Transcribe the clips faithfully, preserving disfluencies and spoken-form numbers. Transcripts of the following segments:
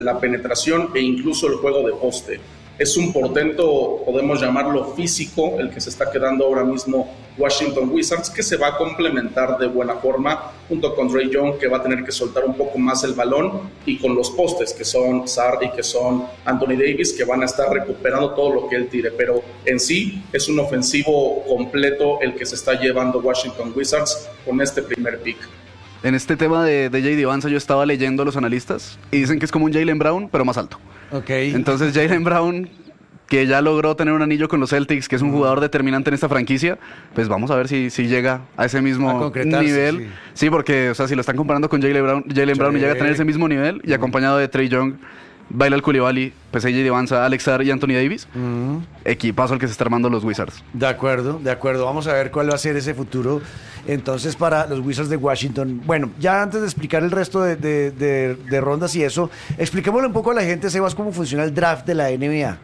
la penetración e incluso el juego de poste. Es un portento, podemos llamarlo físico, el que se está quedando ahora mismo Washington Wizards, que se va a complementar de buena forma junto con Trae Young, que va a tener que soltar un poco más el balón, y con los postes, que son Sarr y que son Anthony Davis, que van a estar recuperando todo lo que él tire. Pero en sí es un ofensivo completo el que se está llevando Washington Wizards con este primer pick. En este tema de, de J D Vance yo estaba leyendo a los analistas y dicen que es como un Jaylen Brown, pero más alto. Okay. Entonces Jaylen Brown, que ya logró tener un anillo con los Celtics, que es un uh-huh. jugador determinante en esta franquicia, pues vamos a ver si, si llega a ese mismo a nivel. Sí. sí, porque o sea, si lo están comparando con Jaylen Brown, Jaylen Brown y llega a tener ese mismo nivel, y uh-huh. acompañado de Trae Young, Bilal Coulibaly, pues J D Vance, Alex Sarr y Anthony Davis, uh-huh. equipazo al que se está armando los Wizards. De acuerdo, de acuerdo. Vamos a ver cuál va a ser ese futuro entonces para los Wizards de Washington. Bueno, ya antes de explicar el resto de, de, de, de rondas y eso, expliquémosle un poco a la gente, Sebas, cómo funciona el draft de la N B A.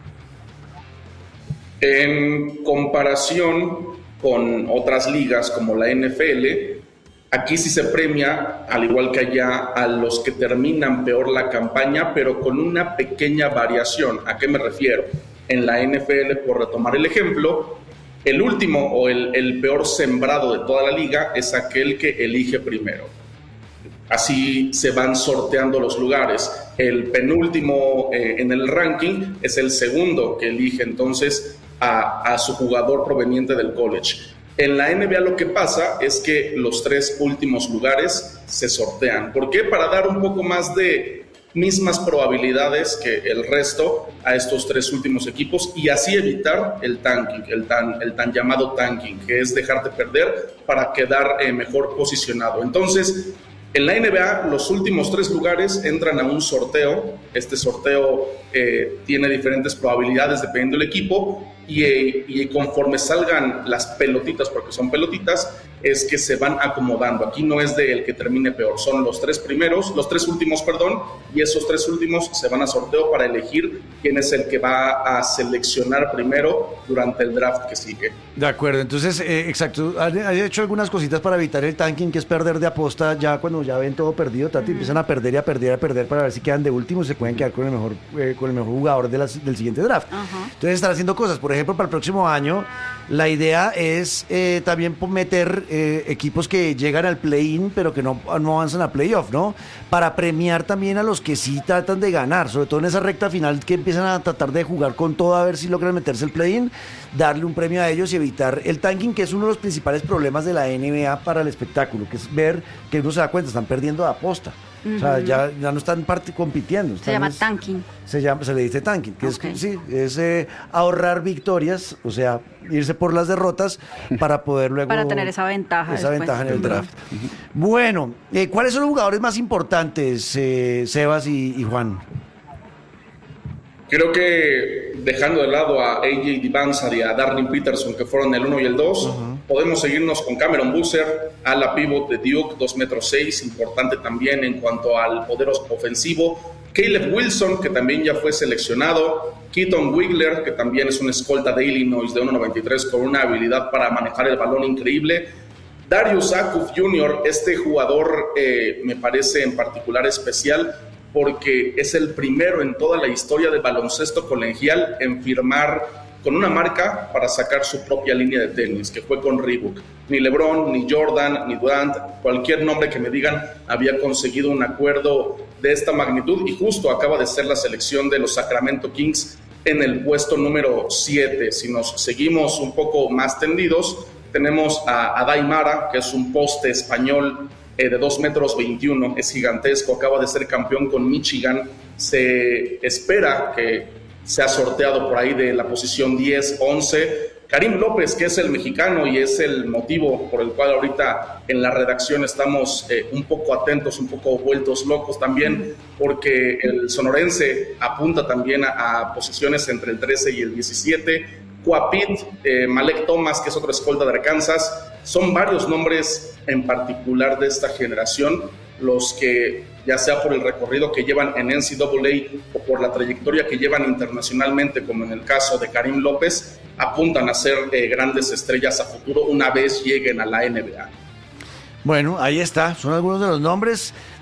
En comparación con otras ligas como la N F L, aquí sí se premia, al igual que allá, a los que terminan peor la campaña, pero con una pequeña variación. ¿A qué me refiero? En la N F L, por retomar el ejemplo, el último o el, el peor sembrado de toda la liga es aquel que elige primero. Así se van sorteando los lugares. El penúltimo eh, en el ranking es el segundo que elige entonces a, a su jugador proveniente del college. En la N B A lo que pasa es que los tres últimos lugares se sortean. ¿Por qué? Para dar un poco más de mismas probabilidades que el resto a estos tres últimos equipos y así evitar el tanking, el tan, el tan llamado tanking, que es dejarte perder para quedar eh, mejor posicionado. Entonces, en la N B A los últimos tres lugares entran a un sorteo. Este sorteo eh, tiene diferentes probabilidades dependiendo del equipo y, eh, y conforme salgan las pelotitas, porque son pelotitas, es que se van acomodando. Aquí no es de el que termine peor, son los tres primeros, los tres últimos, perdón, y esos tres últimos se van a sorteo para elegir quién es el que va a seleccionar primero durante el draft que sigue. De acuerdo, entonces, eh, exacto, han hecho algunas cositas para evitar el tanking, que es perder de aposta ya cuando ya ven todo perdido, Tati, mm. empiezan a perder y a perder y a perder para ver si quedan de último y se pueden quedar con el mejor, eh, con el mejor jugador de las, del siguiente draft. Uh-huh. Entonces están haciendo cosas, por ejemplo, para el próximo año, la idea es eh, también meter eh, equipos que llegan al play-in, pero que no, no avanzan a playoff, ¿no? Para premiar también a los que sí tratan de ganar, sobre todo en esa recta final que empiezan a tratar de jugar con todo a ver si logran meterse el play-in, darle un premio a ellos y evitar el tanking, que es uno de los principales problemas de la N B A para el espectáculo, que es ver que uno se da cuenta, están perdiendo de aposta. Uh-huh. O sea, ya, ya no están part- compitiendo. Están se llama es, tanking. Se, llama, se le dice tanking, que okay. es, sí, es eh, ahorrar victorias, o sea, irse por las derrotas para poder luego... Para tener esa ventaja. Esa después. ventaja en el draft. Uh-huh. Bueno, eh, ¿cuáles son los jugadores más importantes, eh, Sebas y, y Juan? Creo que dejando de lado a A J Divansar y a Darlin Peterson, que fueron el uno y el dos, uh-huh. podemos seguirnos con Cameron Boozer, ala pivot de Duke, dos metros seis, importante también en cuanto al poder ofensivo. Caleb Wilson, que también ya fue seleccionado. Keaton Wiggler, que también es un escolta de Illinois de uno noventa y tres con una habilidad para manejar el balón increíble. Darius Akuf junior, este jugador eh, me parece en particular especial porque es el primero en toda la historia del baloncesto colegial en firmar con una marca para sacar su propia línea de tenis, que fue con Reebok. Ni LeBron, ni Jordan, ni Durant, cualquier nombre que me digan había conseguido un acuerdo de esta magnitud y justo acaba de ser la selección de los Sacramento Kings en el puesto número siete. Si nos seguimos un poco más tendidos, tenemos a Adai Mara, que es un poste español eh, de dos metros veintiuno, es gigantesco, acaba de ser campeón con Michigan. Se espera que sea sorteado por ahí de la posición diez, once. Karim López, que es el mexicano y es el motivo por el cual ahorita en la redacción estamos eh, un poco atentos, un poco vueltos locos también, porque el sonorense apunta también a, a posiciones entre el trece y el diecisiete. Cuapit, eh, Malek Thomas, que es otro escolta de Arkansas. Son varios nombres en particular de esta generación los que, ya sea por el recorrido que llevan en N C A A o por la trayectoria que llevan internacionalmente, como en el caso de Karim López, apuntan a ser eh, grandes estrellas a futuro una vez lleguen a la N B A. Bueno, ahí está, son algunos de los nombres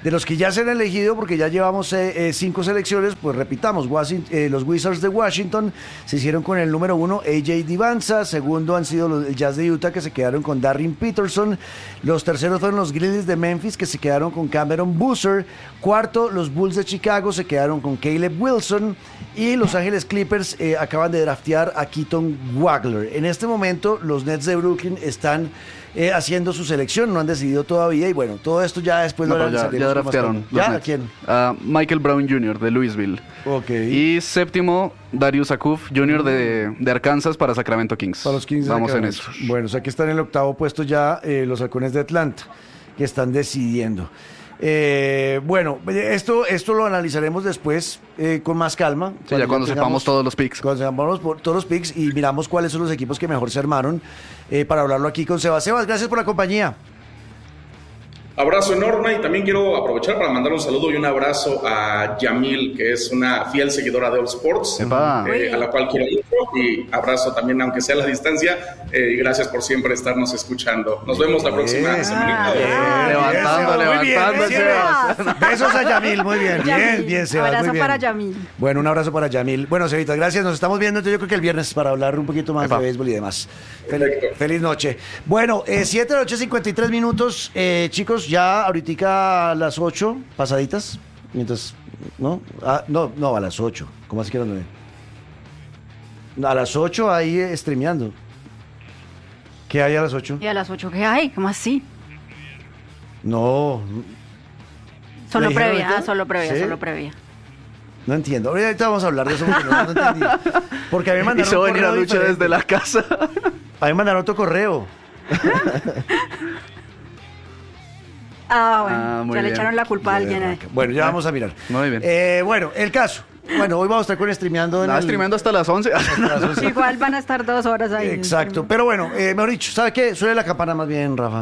De los que ya se han elegido, porque ya llevamos eh, eh, cinco selecciones, pues repitamos, Washington, eh, los Wizards de Washington se hicieron con el número uno, A J Divanza. Segundo han sido los, el Jazz de Utah, que se quedaron con Darren Peterson. Los terceros fueron los Grizzlies de Memphis, que se quedaron con Cameron Boozer. Cuarto, los Bulls de Chicago se quedaron con Caleb Wilson. Y Los Ángeles Clippers eh, acaban de draftear a Keaton Wagler. En este momento, los Nets de Brooklyn están eh, haciendo su selección, no han decidido todavía. Y bueno, todo esto ya después no, lo ya, ya draftearon. ¿Ya? ¿A quién? A Michael Brown junior de Louisville. Ok. Y séptimo, Darius Akuf junior de, de Arkansas para Sacramento Kings. Para los Kings. Vamos en eso. Bueno, o sea que están en el octavo puesto ya eh, los Halcones de Atlanta, que están decidiendo. Eh, bueno, esto, esto lo analizaremos después eh, con más calma. Sí, cuando ya cuando tengamos, sepamos todos los picks. Cuando sepamos todos los picks y miramos cuáles son los equipos que mejor se armaron eh, para hablarlo aquí con Sebas. Sebas, gracias por la compañía. Abrazo enorme y también quiero aprovechar para mandar un saludo y un abrazo a Yamil, que es una fiel seguidora de All Sports, eh, a la cual quiero mucho, y abrazo también, aunque sea a la distancia, eh, y gracias por siempre estarnos escuchando. Nos vemos la próxima bien, semana. Bien, levantando, bien, levantando, bien, Sebas. Besos a Yamil, muy bien, bien, bien, Sebas. Abrazo muy bien. para Yamil. Bueno, un abrazo para Yamil. Bueno, Cevita, gracias, nos estamos viendo entonces yo creo que el viernes para hablar un poquito más Epa. de béisbol y demás. Feliz, feliz noche. Bueno, eh, siete de la noche, cincuenta y tres minutos, eh, chicos, ya ahorita a las ocho pasaditas, mientras, ¿no? Ah, no, no, a las ocho. ¿Cómo así que no? A las ocho ahí eh, streameando. ¿Qué hay a las ocho? ¿Y a las ocho qué hay? ¿Cómo así? No. Solo previa, ahorita? ah, solo previa, ¿Sí? solo previa. No entiendo. Ahorita vamos a hablar de eso porque no, no entendí. Porque a mí me mandaron Hizo un venir a correo Lucha diferente. desde la casa. A mí me mandaron otro correo. Ah, bueno, Ah, muy ya le bien. echaron la culpa a alguien ahí. Bueno, ya vamos a mirar. Muy bien. Eh, bueno, el caso. Bueno, hoy vamos a estar con streameando. en Nada, el- streameando hasta las once. hasta las once. Igual van a estar dos horas ahí. Exacto, pero bueno, eh, mejor dicho, ¿sabe qué? Suele la campana más bien, Rafa.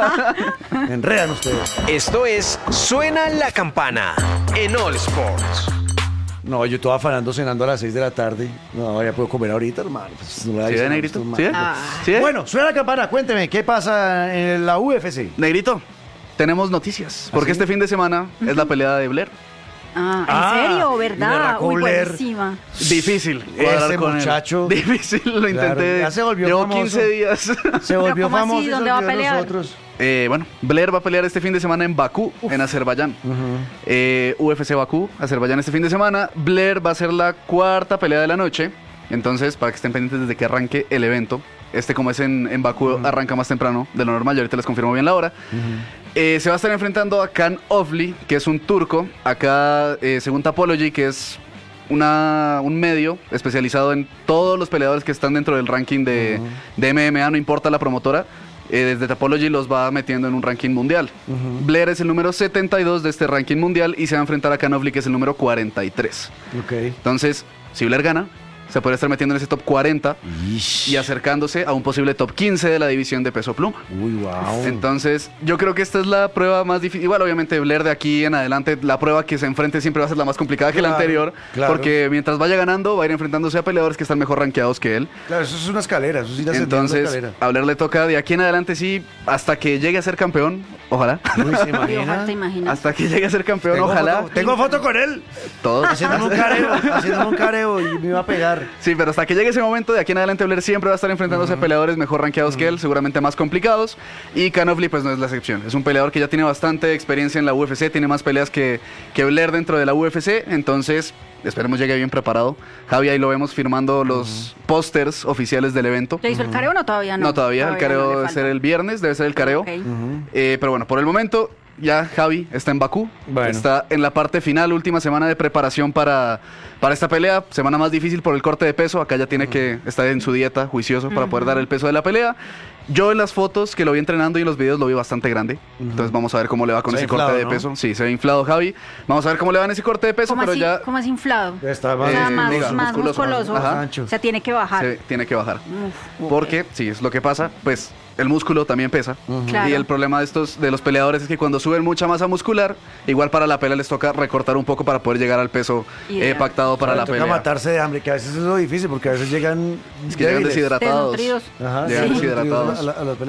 Enredan ustedes. Esto es Suena la Campana en All Sports. No, yo estaba afanando cenando a las seis de la tarde. No, ya puedo comer ahorita, hermano. Pues, no le ¿Sí aviso, ve, no, Negrito? esto es ¿Sí ve? malo. Ah. ¿Sí ve? Bueno, suena la campana, cuénteme, ¿qué pasa en la U F C? Negrito, tenemos noticias. Porque ¿Ah, sí? este fin de semana es la pelea de Blair. Ah, ¿en Ah, serio? y ¿Verdad? berraco Uy, Blair. buenísima. Difícil cuadrar Ese con él. muchacho. Difícil, lo Claro, intenté. ya se volvió Llevo famoso. quince días. Se volvió ¿cómo así? famoso y se ¿Dónde va a olvidó de pelear? nosotros. Eh, bueno, Blair va a pelear este fin de semana en Bakú, en Azerbaiyán. eh, U F C Bakú, Azerbaiyán este fin de semana. Blair va a ser la cuarta pelea de la noche. Entonces, para que estén pendientes desde que arranque el evento. Este, como es en, en Bakú, uh-huh. arranca más temprano de lo normal. Y ahorita les confirmo bien la hora. Uh-huh. eh, se va a estar enfrentando a Can Ofli, que es un turco. Acá, eh, según Tapology, que es una, un medio especializado en todos los peleadores que están dentro del ranking de, uh-huh. de M M A, no importa la promotora. Eh, desde Tapology los va metiendo en un ranking mundial. Uh-huh. Blair es el número setenta y dos de este ranking mundial y se va a enfrentar a Can Ofli, que es el número cuarenta y tres. Okay. Entonces, si Blair gana, se podría estar metiendo en ese top cuarenta Ish. y acercándose a un posible top quince de la división de peso pluma. Uy, wow. Entonces, yo creo que esta es la prueba más difícil. Igual, obviamente, Blair de aquí en adelante, la prueba que se enfrente siempre va a ser la más complicada claro, que la anterior. Claro. Porque mientras vaya ganando, va a ir enfrentándose a peleadores que están mejor rankeados que él. Claro, eso es una escalera. Eso sí la Entonces, una escalera. a Blair le toca de aquí en adelante, sí, hasta que llegue a ser campeón. Ojalá. Uy, ¿se imagina? ¿Te imaginas? Hasta que llegue a ser campeón, tengo ojalá. Foto, tengo foto con él. Todos. Haciéndome un careo, haciéndome un careo y me iba a pegar. Sí, pero hasta que llegue ese momento, de aquí en adelante Blair siempre va a estar enfrentándose uh-huh. a peleadores mejor rankeados uh-huh. que él, seguramente más complicados. Y Can Ofli, pues no es la excepción. Es un peleador que ya tiene bastante experiencia en la U F C, tiene más peleas que, que Blair dentro de la U F C. Entonces, esperemos llegue bien preparado. Javi, ahí lo vemos firmando los uh-huh. pósters oficiales del evento. ¿Ya hizo el careo o no? Todavía no. No, todavía. todavía el careo no debe falta. ser el viernes, debe ser el careo. Okay. Uh-huh. Eh, pero bueno, por el momento, ya Javi está en Bakú. Bueno. Está en la parte final, última semana de preparación para, para esta pelea. Semana más difícil por el corte de peso. Acá ya tiene uh-huh. que estar en su dieta juicioso uh-huh. para poder dar el peso de la pelea. Yo en las fotos que lo vi entrenando y en los videos lo vi bastante grande. Uh-huh. Entonces vamos a ver cómo le va con se ese inflado, corte de ¿no? peso. Sí, se ve inflado Javi. Vamos a ver cómo le va en ese corte de peso, ¿Cómo pero así, ya... ¿Cómo es inflado? Está o sea, eh, más, diga, más musculoso, musculoso. más ancho. O sea, tiene que bajar. Se, tiene que bajar. Uf, okay. Porque, sí, es lo que pasa, pues el músculo también pesa. Uh-huh. Claro. Y el problema de estos de los peleadores es que cuando suben mucha masa muscular, igual para la pelea les toca recortar un poco para poder llegar al peso eh, pactado para claro, la toca pelea. matarse de hambre, que a veces es lo difícil, porque a veces llegan es que llegan deshidratados. Desnutridos. Ajá, llegan sí, deshidratados. A la, a la pelea.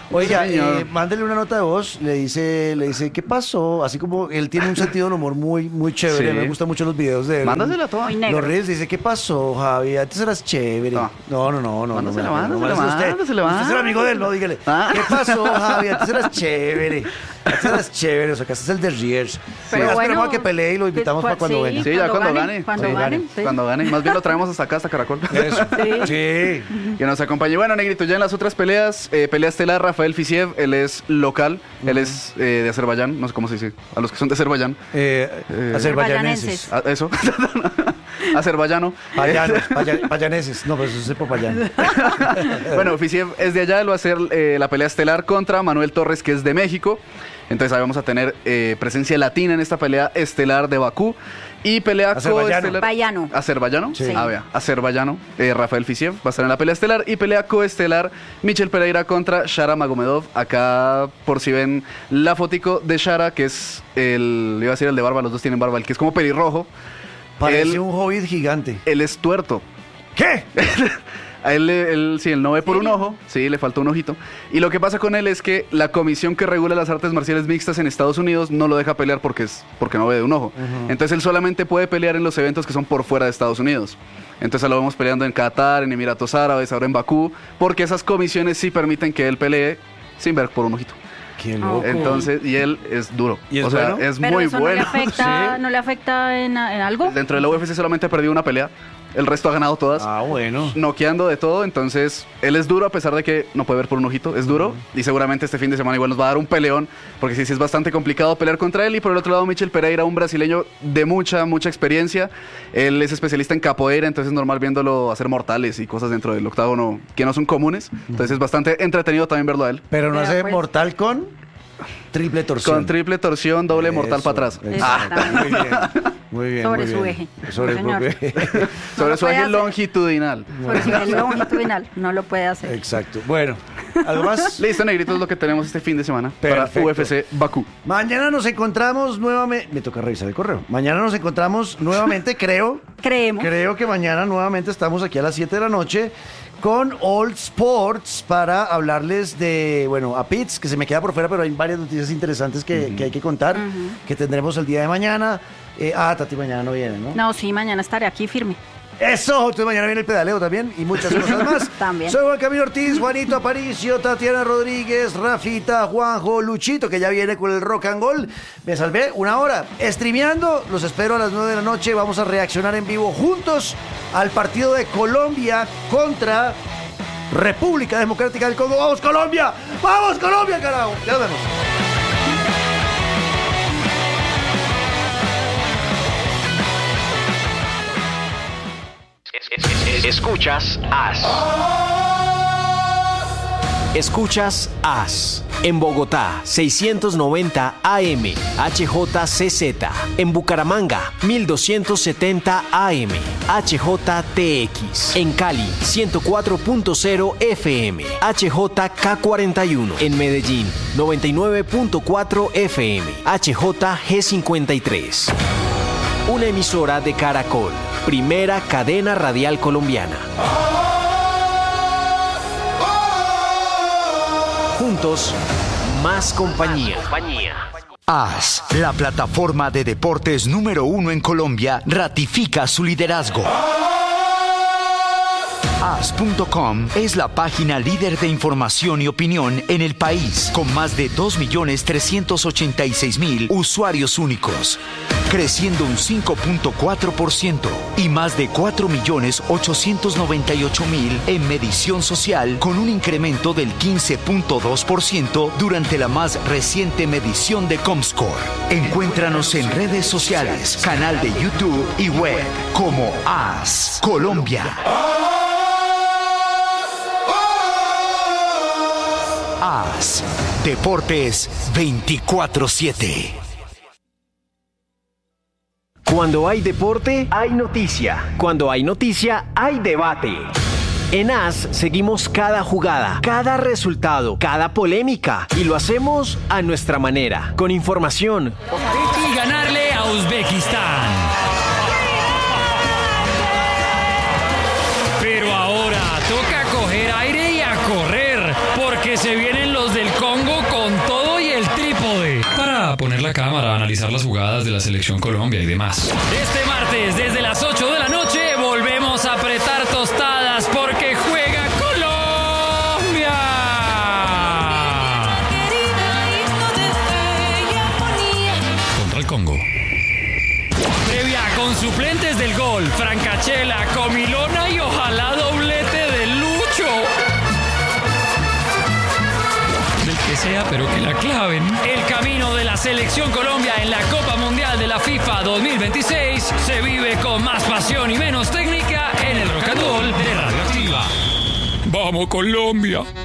Oiga, Sí, señor. eh, mándele una nota de voz, le dice, le dice, ¿qué pasó? Así como él tiene un sentido del humor muy, muy chévere, Sí. me gustan mucho los videos de él. Mándasela toda. Muy negro. Los reels dice, ¿qué pasó, Javi? Antes eras chévere. No. No, no, no, no. Mándasela, no, no, no, mándasela, no, usted, mándasela, usted es el amigo de él, no, dígale. Ah. ¿Qué pasó, Javi? Antes eras chévere. Antes eras chévere, o sea, que este es el de Riers. Pero Ya bueno, esperemos a que pelee y lo invitamos pues, para cuando sí, venga. Sí, ya cuando gane. Cuando Sí, gane, gane. sí. Cuando gane. Más bien lo traemos hasta acá, hasta Caracol. Eso. Sí. Sí. Que nos acompañe. Bueno, Negrito, ya en las otras peleas, eh, pelea estelar, Rafael Fisiev, él es local, él es eh, de Azerbaiyán, no sé cómo se dice, a los que son de Azerbaiyán. Eh, Eh, azerbaiyaneses. Ah, eso. Azerbaiyano. Payanos, paya- payaneses. No, pero eso es Popayán. Bueno, Fisiev es de allá, él va a hacer eh, la pelea estelar contra Manuel Torres, que es de México. Entonces ahí vamos a tener eh, presencia latina en esta pelea estelar de Bakú. Y pelea Azerbaiyano. coestelar. Azerbaiyano. ¿Azerbaiyano? Sí. Ah, vea. Azerbaiyano. Eh, Rafael Fisiev va a estar en la pelea estelar. Y pelea coestelar Michel Pereira contra Shara Magomedov. Acá, por si ven la fotico de Shara, que es el. Iba a decir el de barba, los dos tienen barba, el que es como pelirrojo. Parece Él- un hobbit gigante. Él es tuerto. ¿Qué? A él, le- él, sí, él no ve por un ojo, sí, le falta un ojito. Y lo que pasa con él es que la comisión que regula las artes marciales mixtas en Estados Unidos no lo deja pelear porque, es, porque no ve de un ojo. Entonces él solamente puede pelear en los eventos que son por fuera de Estados Unidos. Entonces lo vemos peleando en Qatar, en Emiratos Árabes, ahora en Bakú, porque esas comisiones sí permiten que él pelee sin ver por un ojito. Qué loco. Entonces, y él es duro. ¿Y es o sea, bueno? es Pero muy eso bueno. no le afecta, Sí. ¿no le afecta en, en algo? Dentro de la U F C solamente ha perdido una pelea. El resto ha ganado todas. Ah, bueno. Noqueando de todo, entonces él es duro a pesar de que no puede ver por un ojito, es duro y seguramente este fin de semana igual nos va a dar un peleón porque sí, sí es bastante complicado pelear contra él. Y por el otro lado Michel Pereira, un brasileño de mucha, mucha experiencia, él es especialista en capoeira, entonces es normal viéndolo hacer mortales y cosas dentro del octágono que no son comunes, entonces es bastante entretenido también verlo a él. Pero no Vea, hace pues. mortal con triple torsión. Con triple torsión, doble mortal Eso, para atrás. exacto. Ah. Muy bien. Muy bien. Sobre muy su bien. eje. Sobre Sí, su señor. eje. Sobre lo su puede eje hacer. longitudinal. Por si es longitudinal, no lo puede hacer. Exacto. Bueno, ¿algo más? Listo, Negrito, es lo que tenemos este fin de semana Perfecto. para U F C Bakú. Mañana nos encontramos nuevamente. Me toca revisar el correo. Mañana nos encontramos nuevamente, creo. Creemos. Creo que mañana nuevamente estamos aquí a las siete de la noche con All Sports para hablarles de, bueno, a Pitts, que se me queda por fuera, pero hay varias noticias interesantes que, que hay que contar, que tendremos el día de mañana. Eh, ah, Tati mañana no viene, ¿no? No, sí, mañana estaré aquí firme. Eso, entonces mañana viene el pedaleo también y muchas cosas más. También. Soy Juan Camilo Ortiz, Juanito Aparicio, Tatiana Rodríguez, Rafita, Juanjo, Luchito, que ya viene con el rock and roll. Me salvé una hora. Streameando, los espero a las nueve de la noche. Vamos a reaccionar en vivo juntos al partido de Colombia contra República Democrática del Congo. ¡Vamos, Colombia! ¡Vamos, Colombia, carajo! Ya nos vemos. Escuchas As. Escuchas As. En Bogotá, seiscientos noventa A M, H J C Z. En Bucaramanga, mil doscientos setenta A M, H J T X. En Cali, ciento cuatro punto cero F M, H J K cuarenta y uno. En Medellín, noventa y nueve punto cuatro F M, H J G cincuenta y tres. Una emisora de Caracol, primera cadena radial colombiana. Juntos, más compañía. AS, la plataforma de deportes número uno en Colombia, ratifica su liderazgo. as punto com es la página líder de información y opinión en el país, con más de dos millones trescientos ochenta y seis mil usuarios únicos, creciendo un cinco punto cuatro por ciento y más de cuatro millones ochocientos noventa y ocho mil en medición social, con un incremento del quince punto dos por ciento durante la más reciente medición de Comscore. Encuéntranos en redes sociales, canal de YouTube y web como AS Colombia. AS, Deportes veinticuatro siete. Cuando hay deporte, hay noticia. Cuando hay noticia, hay debate. En As seguimos cada jugada, cada resultado, cada polémica y lo hacemos a nuestra manera, con información, Y ganarle a Uzbekistán. Pero ahora toca coger aire y a correr, porque se vienen los del cámara a analizar las jugadas de la selección Colombia y demás. Este martes, desde las ocho de la noche, volvemos a apretar tostadas porque juega Colombia. Contra el Congo. Previa con suplentes del gol, Francachela, Comilona y ojalá doblete de Lucho. Del que sea, pero que la claven. El camino de la selección Colombia en la Copa Mundial de la FIFA dos mil veintiséis se vive con más pasión y menos técnica en el Rock and Roll de Radioactiva. ¡Vamos, Colombia!